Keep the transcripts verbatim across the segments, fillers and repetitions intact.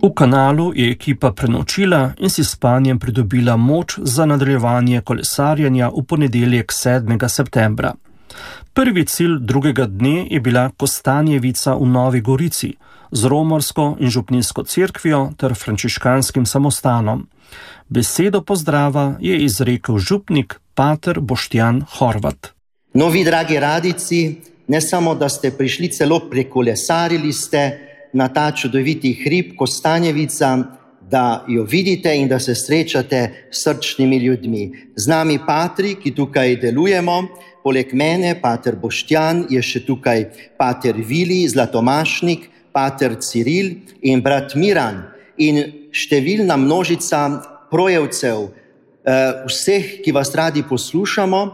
V Kanalu je ekipa prenočila in si s spanjem pridobila moč za nadaljevanje kolesarjenja v ponedeljek sedmega septembra. Prvi cilj drugega dne je bila Kostanjevica v Novi Gorici z romarsko in župnijsko cerkvijo ter frančiškanskim samostanom. Besedo pozdrava je izrekel župnik pater Boštjan Horvat. No, vi, dragi radijci, ne samo, da ste prišli, celo prekolesarili ste na ta čudoviti hrib Kostanjevica, da jo vidite in da se srečate s srčnimi ljudmi. Z nami patri, ki tukaj delujemo, poleg mene, pater Boštjan, je še tukaj pater Vili, Zlatomašnik, pater Ciril in brat Miran in številna množica projevcev, vseh, ki vas radi poslušamo,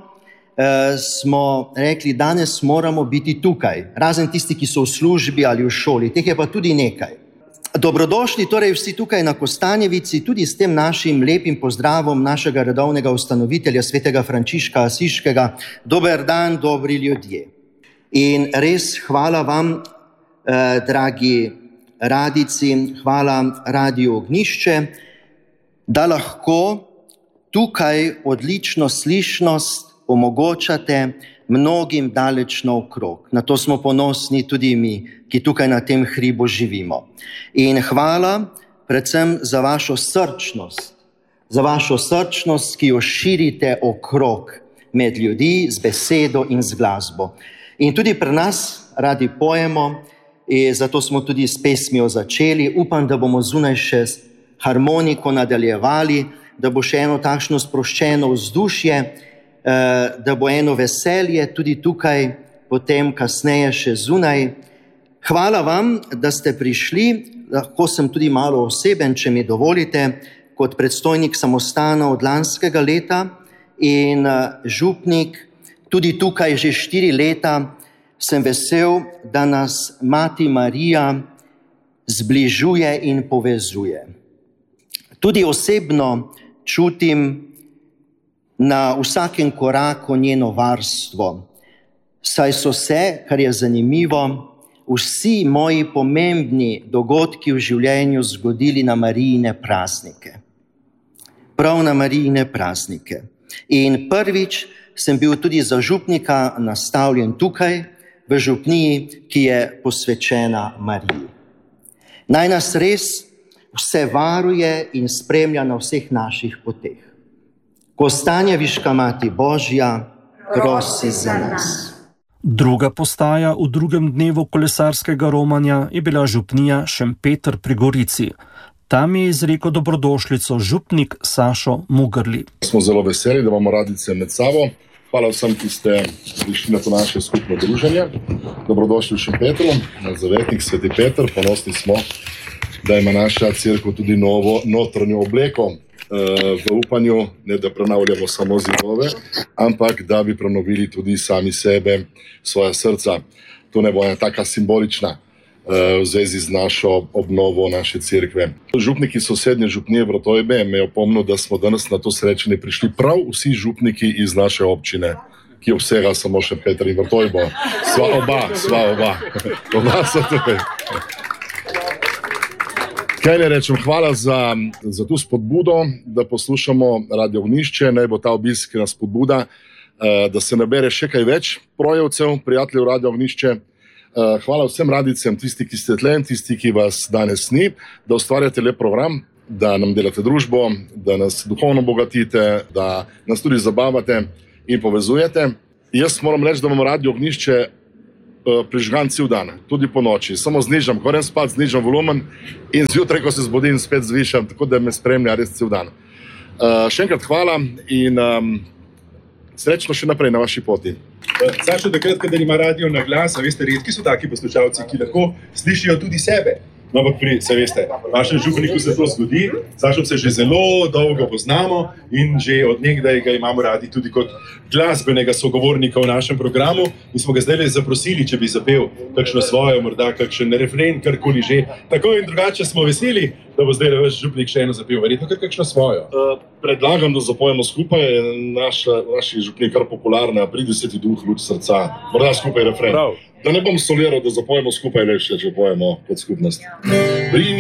smo rekli, danes moramo biti tukaj, razen tisti, ki so v službi ali v šoli, teh je pa tudi nekaj. Dobrodošli torej vsi tukaj na Kostanjevici, tudi s tem našim lepim pozdravom našega redovnega ustanovitelja, svetega Frančiška Asiškega. Dober dan, dobri ljudje. In res hvala vam, eh, dragi radijci, hvala Radiu Ognjišče, da lahko tukaj odlično slišnost omogočate mnogim daleč naokrog. Na to smo ponosni tudi mi, ki tukaj na tem hribu živimo. In hvala predvsem za vašo srčnost, za vašo srčnost, ki jo širite okrog med ljudi z besedo in z glasbo. In tudi pri nas radi pojemo, in zato smo tudi s pesmijo začeli. Upam, da bomo zunaj še harmoniko nadaljevali, da bo še eno takšno sproščeno vzdušje, da bo eno veselje tudi tukaj, potem kasneje še zunaj. Hvala vam, da ste prišli, lahko sem tudi malo oseben, če mi dovolite, kot predstojnik samostana od lanskega leta in župnik, tudi tukaj že štiri leta sem vesel, da nas Mati Marija zbližuje in povezuje. Tudi osebno čutim na vsakem koraku njeno varstvo, saj so se, kar je zanimivo, vsi moji pomembni dogodki v življenju zgodili na Marijine praznike. Prav na Marijine praznike. In prvič sem bil tudi za župnika nastavljen tukaj, v župniji, ki je posvečena Mariji. Naj nas res vse varuje in spremlja na vseh naših poteh. Kostanjeviška Mati Božja, prosi za nas. Druga postaja v drugem dnevu kolesarskega romanja je bila župnija Šempeter pri Gorici. Tam je izrekel dobrodošlico župnik Sašo Mugrli. Smo zelo veseli, da imamo radice med sabo. Hvala vsem, ki ste prišli na to naše skupno druženje. Dobrodošli v Šempetru, na zavetnik Sveti Peter. Ponosni smo, da ima naša cerkev tudi novo notranjo obleko. V upanju, ne da prenavljamo samo zidove, ampak da bi prenovili tudi sami sebe, svoja srca. To ne bo ena taka simbolična v zvezi z našo obnovo naše cerkve. Župniki sosednje župnije Vrtojbe me je opomnil, da smo danes na to srečanje prišli prav vsi župniki iz naše občine, ki obsega samo Šempeter in Vrtojbo. Sva oba, sva oba. Oba so tukaj. Kaj ne rečem, hvala za, za tu spodbudo, da poslušamo Radio Ognjišče, naj bo ta obisk nas spodbuda, da se nabere še kaj več projevcev, prijateljev Radio Ognjišče. Hvala vsem radicem, tisti, ki ste tle, tisti, ki vas danes ni, da ustvarjate lep program, da nam delate družbo, da nas duhovno bogatite, da nas tudi zabavate in povezujete. Jaz moram reči, da imamo Radio Ognjišče prižgan cel dan, tudi po noči. Samo znižam, ko grem spat, znižam volumen in zjutraj, ko se zbudim, spet zvišam, tako da me spremlja res cel dan. Uh, še enkrat hvala in um, srečno še naprej na vaši poti. Sašo, takrat, kadar ima radio na glas, a veste, redki so taki poslušalci, ki lahko slišijo tudi sebe. No, ampak pri, se veste, v našem župniku se to zgodi, Sašom se že zelo dolgo poznamo in že od nekdaj ga imamo radi tudi kot glasbenega sogovornika v našem programu in smo ga zdaj zaprosili, če bi zapel kakšno svojo, morda kakšen refren, karkoli že. Tako in drugače smo veseli, da bo zdaj vaš župnik še eno zapel, verjetno kar kakšno svojo. Uh, predlagam, da zapojemo skupaj, naša, naši župnik kar popularna, pridi Sveti Duh, luč srca, morda skupaj refren. Prav. Da ne bom soliral, da zapojemo skupaj, le še, če pojemo kot skupnost.